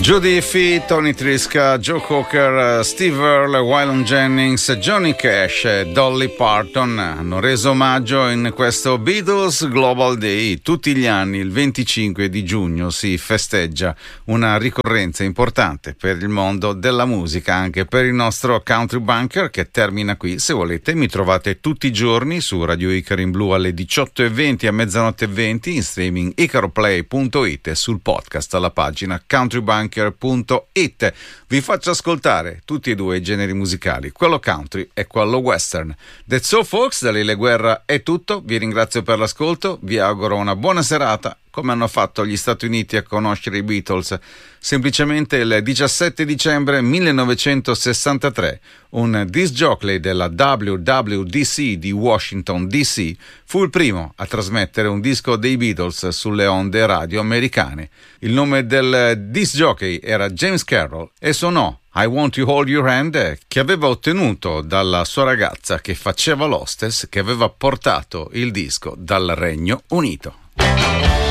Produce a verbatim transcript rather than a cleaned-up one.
Judy Fee, Tony Trisca, Joe Cocker, Steve Earle, Waylon Jennings, Johnny Cash e Dolly Parton hanno reso omaggio in questo Beatles Global Day. Tutti gli anni il venticinque di giugno si festeggia una ricorrenza importante per il mondo della musica, anche per il nostro Country Bunker, che termina qui. Se volete mi trovate tutti i giorni su Radio Icaro in Blu alle diciotto e venti a mezzanotte e venti, in streaming icaroplay punto it e sul podcast alla pagina country bunker punto it. Vi faccio ascoltare tutti e due i generi musicali, quello country e quello western. That's all folks, da Lele Guerra è tutto, vi ringrazio per l'ascolto, vi auguro una buona serata. Come hanno fatto gli Stati Uniti a conoscere i Beatles? Semplicemente il diciassette dicembre millenovecentosessantatré un disc jockey della W W D C di Washington D C fu il primo a trasmettere un disco dei Beatles sulle onde radio americane. Il nome del disc jockey era James Carroll e suonò I Want to Hold Your Hand, che aveva ottenuto dalla sua ragazza che faceva l'hostess, che aveva portato il disco dal Regno Unito.